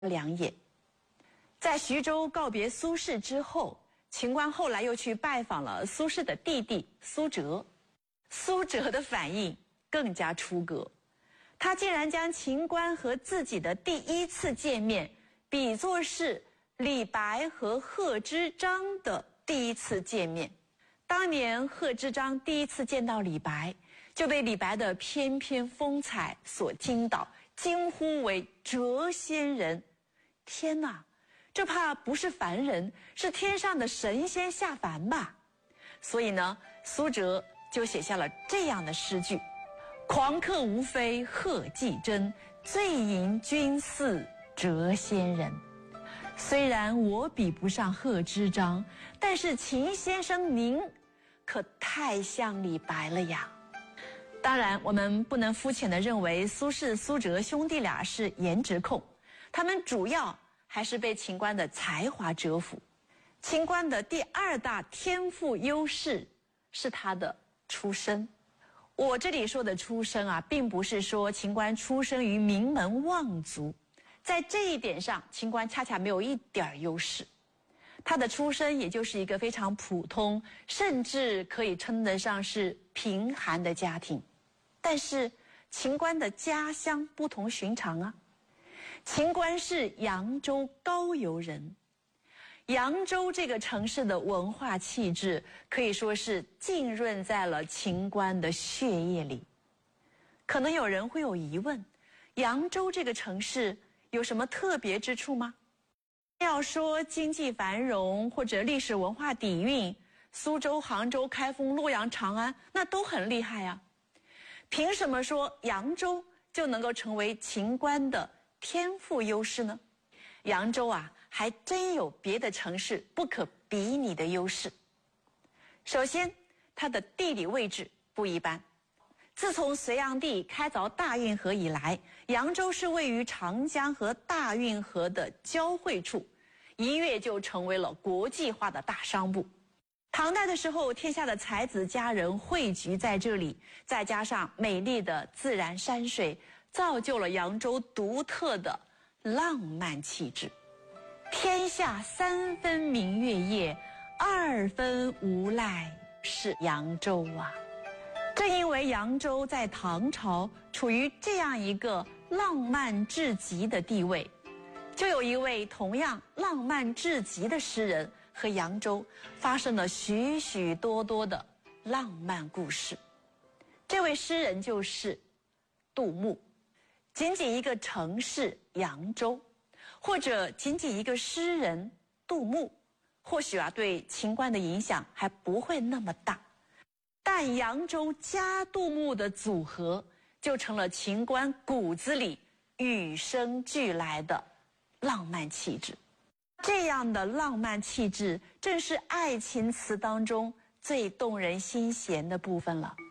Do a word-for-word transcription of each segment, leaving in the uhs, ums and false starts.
良也。在徐州告别苏轼之后，秦观后来又去拜访了苏轼的弟弟苏辙。苏辙的反应更加出格，他竟然将秦观和自己的第一次见面比作是李白和贺知章的第一次见面。当年贺知章第一次见到李白，就被李白的翩翩风采所惊倒，惊呼为谪仙人。天哪，这怕不是凡人，是天上的神仙下凡吧。所以呢，苏辙就写下了这样的诗句：狂客无非贺季真，醉吟君似谪仙人。虽然我比不上贺知章，但是秦先生您可太像李白了呀。当然，我们不能肤浅地认为苏轼、苏辙兄弟俩是颜值控，他们主要还是被秦观的才华折服。秦观的第二大天赋优势是他的出身。我这里说的出身啊，并不是说秦观出生于名门望族，在这一点上，秦观恰恰没有一点优势。他的出身也就是一个非常普通，甚至可以称得上是贫寒的家庭。但是秦观的家乡不同寻常啊，秦观是扬州高邮人。扬州这个城市的文化气质可以说是浸润在了秦观的血液里。可能有人会有疑问，扬州这个城市有什么特别之处吗？要说经济繁荣或者历史文化底蕴，苏州、杭州、开封、洛阳、长安那都很厉害啊。凭什么说扬州就能够成为秦观的天赋优势呢？扬州啊，还真有别的城市不可比拟的优势。首先，它的地理位置不一般。自从隋炀帝开凿大运河以来，扬州是位于长江和大运河的交汇处，一跃就成为了国际化的大商埠。唐代的时候，天下的才子佳人汇聚在这里，再加上美丽的自然山水，造就了扬州独特的浪漫气质。天下三分明月夜，二分无赖是扬州啊。正因为扬州在唐朝处于这样一个浪漫至极的地位，就有一位同样浪漫至极的诗人和扬州发生了许许多多的浪漫故事。这位诗人就是杜牧。仅仅一个城市扬州，或者仅仅一个诗人杜牧，或许啊对秦观的影响还不会那么大。但扬州加杜牧的组合，就成了秦观骨子里与生俱来的浪漫气质。这样的浪漫气质，正是爱情词当中最动人心弦的部分了。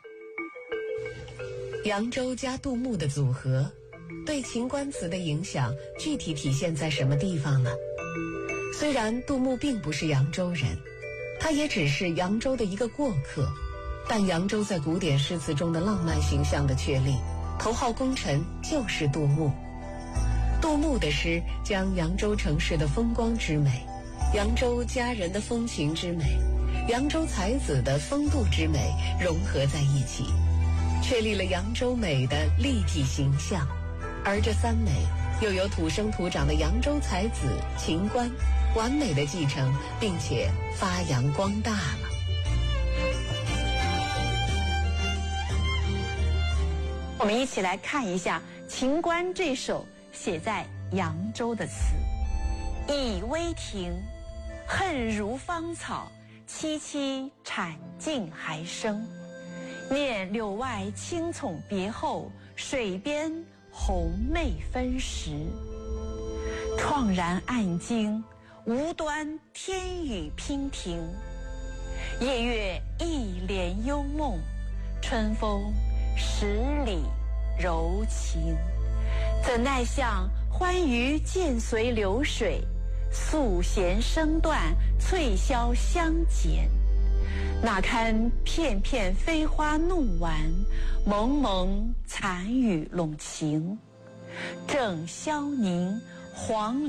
扬州加杜牧的组合，对秦观词的影响具体体现在什么地方呢？虽然杜牧并不是扬州人，他也只是扬州的一个过客，但扬州在古典诗词中的浪漫形象的确立，头号功臣就是杜牧。杜牧的诗将扬州城市的风光之美、扬州佳人的风情之美、扬州才子的风度之美融合在一起，确立了扬州美的立体形象。而这三美又由土生土长的扬州才子秦观完美的继承，并且发扬光大了。 我们一起来看一下秦观这首写在扬州的词：倚危亭，恨如芳草，萋萋产尽还生。念柳外青丛别后，水边红梅分时。怆然暗惊，无端天雨娉婷。夜月一帘幽梦，春风十里柔情。怎奈向欢娱渐随流水，素弦声断，翠箫相减。哪堪片片飞花弄完，蒙蒙残雨笼晴。正萧凝黄